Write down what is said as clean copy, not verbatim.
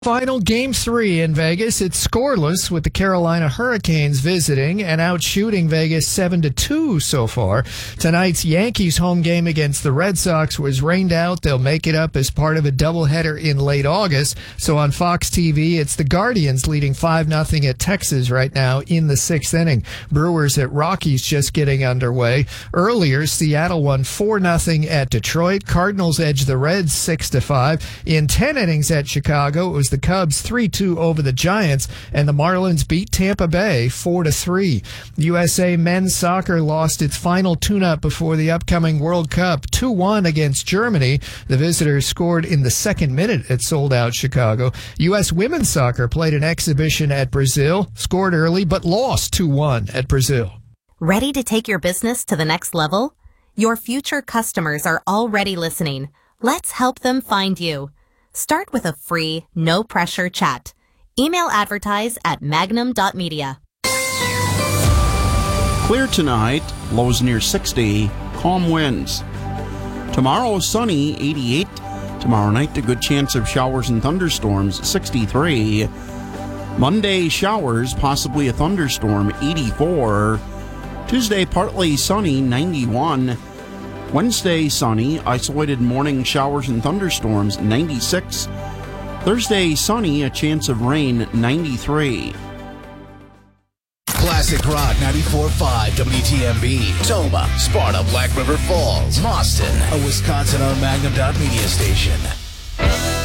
Final Game 3 in Vegas. It's scoreless with the Carolina Hurricanes visiting and outshooting Vegas 7-2 so far. Tonight's Yankees home game against the Red Sox was rained out. They'll make it up as part of a doubleheader in late August. So on Fox TV, it's the Guardians leading 5-0 at Texas right now in the 6th inning. Brewers at Rockies just getting underway. Earlier, Seattle won 4-0 at Detroit. Cardinals edged the Reds 6-5. In 10 innings at Chicago, it was the Cubs 3-2 over the Giants, and the Marlins beat Tampa Bay 4-3. USA men's soccer lost its final tune-up before the upcoming World Cup 2-1 against Germany. The visitors scored in the second minute at sold-out Chicago. U.S. women's soccer played an exhibition at Brazil, scored early, but lost 2-1 at Brazil. Ready to take your business to the next level? Your future customers are already listening. Let's help them find you. Start with a free, no-pressure chat. Email advertise at magnum.media. Clear tonight, lows near 60, calm winds. Tomorrow, sunny, 88. Tomorrow night, a good chance of showers and thunderstorms, 63. Monday, showers, possibly a thunderstorm, 84. Tuesday, partly sunny, 91. Wednesday, sunny, isolated morning showers and thunderstorms, 96. Thursday, sunny, a chance of rain, 93. Classic Rock 94.5 WTMB. Toma, Sparta, Black River Falls, Boston, a Wisconsin-owned Magnum.media station.